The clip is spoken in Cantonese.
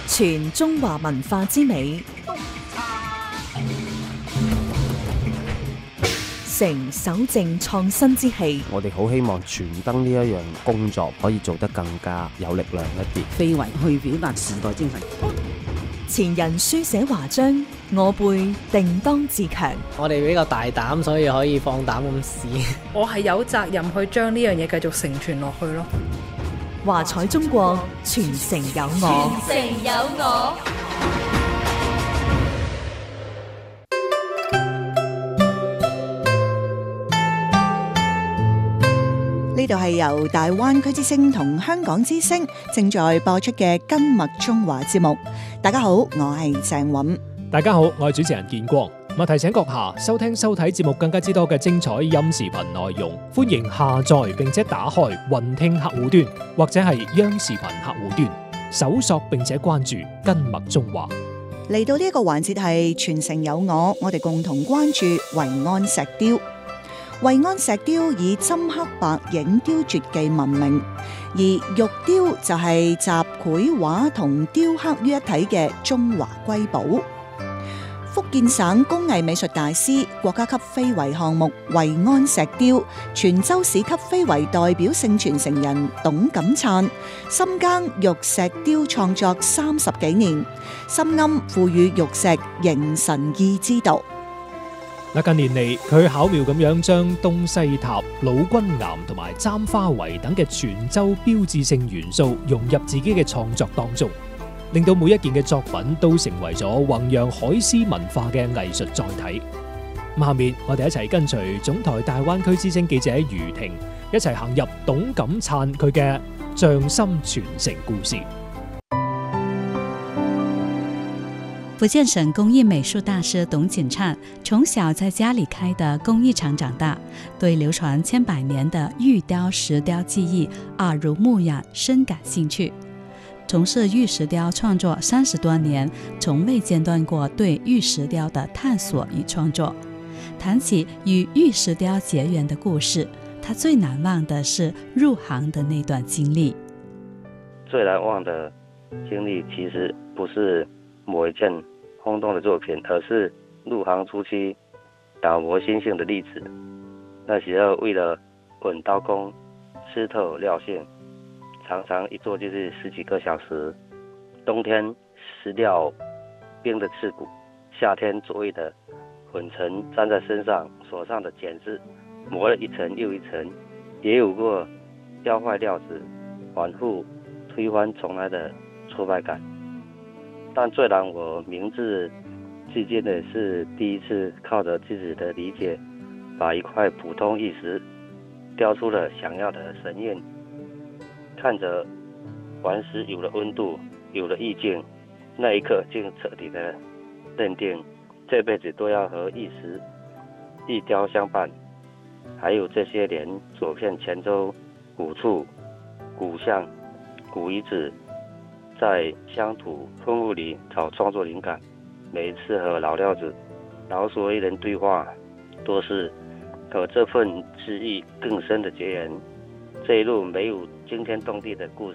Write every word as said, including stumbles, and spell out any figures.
傳中華文化之美，承守正創新之氣。 我哋好希望傳燈呢一樣工作可以做得更加有力量一啲， 非遺去表達時代精神。 前人書寫華章，我輩定當自強。 我哋比較大膽，所以可以放膽咁試。 我係有責任去將呢樣嘢繼續承傳落去咯。 華彩中國，傳承有我。 傳承有我。 呢度係由大灣區之聲同香港之聲正在播出嘅今麥中華節目。大家好，我係鄭韻。 大家好，我係主持人建光。咁提醒閣下收聽收睇節目更加之多嘅精彩音視頻內容，歡迎下載並且打開雲聽客戶端或者係央視頻客戶端，搜索並且關注今麥中華。 嚟到呢一個環節係傳承有我，我哋共同關注惠安石雕。惠安石雕以針刻白影雕絕技聞名，而玉雕就係集繪畫同雕刻於一體嘅中華瑰寶。福建省工藝美術大師、國家級非遺項目惠安石雕泉州市級非遺代表性傳承人董錦燦，深耕玉石雕創作三十幾年，深諳賦予玉石形神意之道。 近年嚟，佢巧妙咁樣將東西塔、老君岩同埋簪花圍等嘅泉州標誌性元素融入自己嘅創作當中，令到每一件嘅作品都成為咗弘揚海獅文化嘅藝術載體。咁下面我哋一齊跟隨總台大灣區之聲記者余婷，一齊行入董錦燦佢嘅匠心傳承故事。 福建省工藝美術大師董錦燦從小在家裡開的工藝廠長大，對流傳千百年的玉雕、石雕技藝耳濡目染，深感興趣。從事玉石雕創作三十多年，從未間斷過對玉石雕的探索與創作。談起與玉石雕結緣的故事，他最難忘的是入行的那段經歷。 最難忘的經歷其實不是某一件轟動的作品，而是入行初期打磨心性的例子。那時候為了穩刀工、吃透料性，常常一做就是十幾個小時。冬天石料冰的刺骨，夏天卓異的粉塵粘在身上，手上的剪子磨了一層又一層，也有過雕壞料子，反覆推翻重來的挫敗感。但最讓我銘誌至今的是第一次靠着自己的理解，把一塊普通玉石雕出了想要的神韻。看着顽石有了溫度，有了意境，那一刻竟徹底的認定，這輩子都要和玉石、玉雕相伴。還有這些年走遍泉州古厝、古巷、古遺址，在鄉土風物裡找創作靈感，每一次和老料子、老所藝人對話，都是和這份詩意更深的結緣。這一路沒有驚天動地的故